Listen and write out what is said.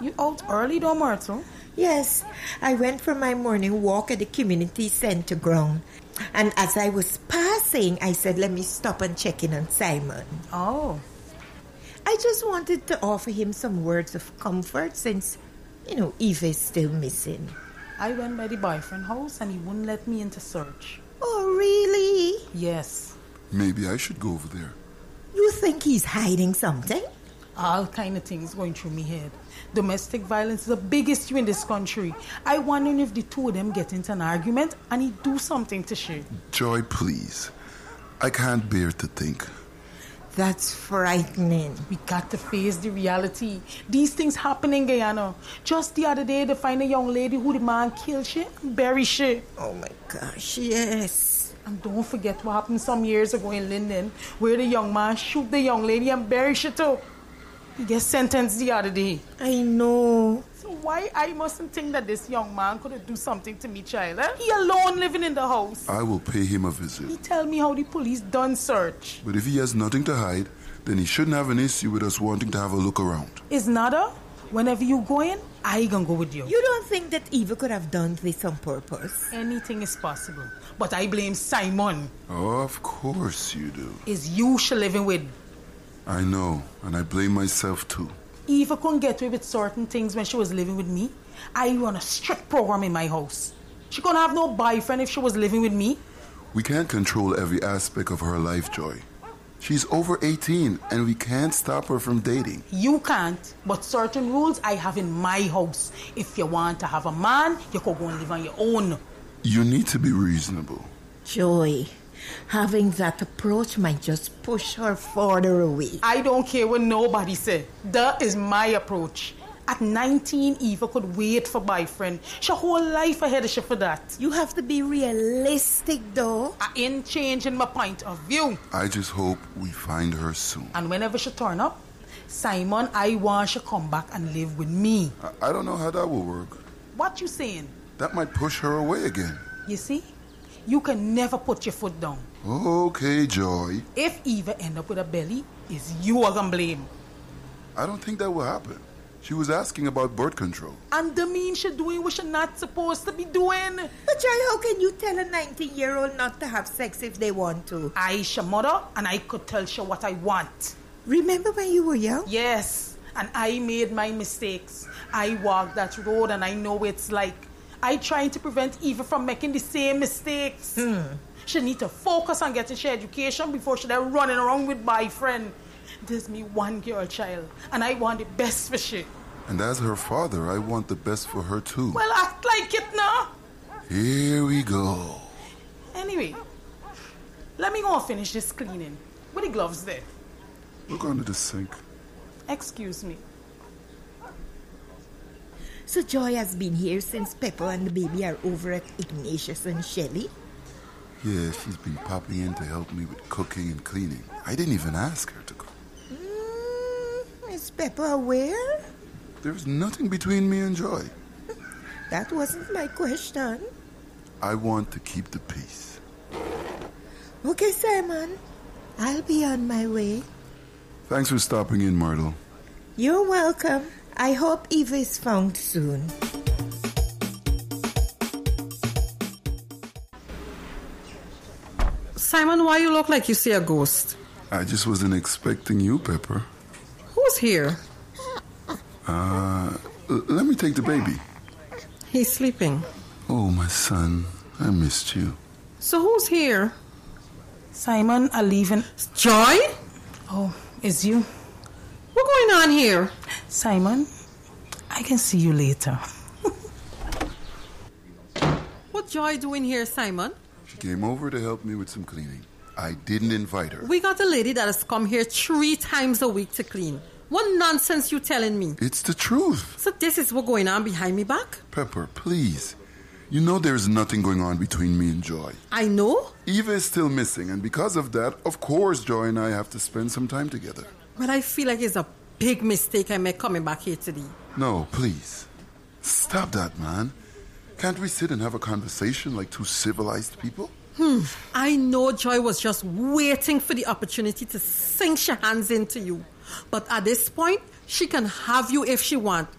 You out early though, Myrtle? Yes, I went for my morning walk at the community center ground. And as I was passing, I said, let me stop and check in on Simon. Oh. I just wanted to offer him some words of comfort since, Eva is still missing. I went by the boyfriend house and he wouldn't let me in to search. Oh, really? Yes. Maybe I should go over there. You think he's hiding something? All kind of things going through me head. Domestic violence is the biggest issue in this country. I wondering if the two of them get into an argument and he do something to shit. Joy, please. I can't bear to think. That's frightening. We got to face the reality. These things happen in Guyana. Just the other day, they find a young lady who the man killed she and buried she. Oh my gosh, yes. And don't forget what happened some years ago in Linden, where the young man shoot the young lady and bury she too. He gets sentenced the other day. I know. So why I mustn't think that this young man could do something to me, child? Eh? He alone living in the house. I will pay him a visit. He tell me how the police done search. But if he has nothing to hide, then he shouldn't have an issue with us wanting to have a look around. Is nada? Whenever you go in, I gonna go with you. You don't think that Eva could have done this on purpose? Anything is possible. But I blame Simon. Oh, of course you do. Is you she living with. I know, and I blame myself too. Eva couldn't get away with certain things when she was living with me. I run a strict program in my house. She couldn't have no boyfriend if she was living with me. We can't control every aspect of her life, Joy. She's over 18, and we can't stop her from dating. You can't, but certain rules I have in my house. If you want to have a man, you could go and live on your own. You need to be reasonable. Joy, having that approach might just push her further away. I don't care what nobody say. That is my approach. At 19, Eva could wait for boyfriend. She whole life ahead of she for that. You have to be realistic, though. I ain't changing my point of view. I just hope we find her soon. And whenever she turn up, Simon, I want she come back and live with me. I don't know how that will work. What you saying? That might push her away again. You see? You can never put your foot down. Okay, Joy. If Eva end up with a belly, it's you are gonna blame. I don't think that will happen. She was asking about birth control. And the mean she doing what she not supposed to be doing. But Joy, how can you tell a 19-year-old not to have sex if they want to? I she mother and I could tell she what I want. Remember when you were young? Yes, and I made my mistakes. I walked that road and I know what it's like. I trying to prevent Eva from making the same mistakes. She need to focus on getting she education before she then running around with boyfriend. There's me one girl child, and I want the best for she. And as her father, I want the best for her too. Well, act like it now. Here we go. Anyway, let me go and finish this cleaning. Where the gloves there? Look under the sink. Excuse me. So Joy has been here since Pepper and the baby are over at Ignatius and Shelley? Yeah, she's been popping in to help me with cooking and cleaning. I didn't even ask her to cook. Is Pepper aware? There's nothing between me and Joy. That wasn't my question. I want to keep the peace. Okay, Simon. I'll be on my way. Thanks for stopping in, Myrtle. You're welcome. I hope Eva is found soon. Simon, why you look like you see a ghost? I just wasn't expecting you, Pepper. Who's here? Let me take the baby. He's sleeping. Oh, my son. I missed you. So who's here? Simon, I leaving. Joy? Oh, it's you. What's going on here? Simon, I can see you later. What Joy doing here, Simon? She came over to help me with some cleaning. I didn't invite her. We got a lady that has come here 3 times a week to clean. What nonsense you telling me? It's the truth. So this is what's going on behind me back? Pepper, please. You know there's nothing going on between me and Joy. I know. Eva is still missing, and because of that, of course, Joy and I have to spend some time together. But I feel like it's a big mistake I made coming back here today. No, please. Stop that, man. Can't we sit and have a conversation like 2 civilized people? I know Joy was just waiting for the opportunity to sink her hands into you. But at this point, she can have you if she wants.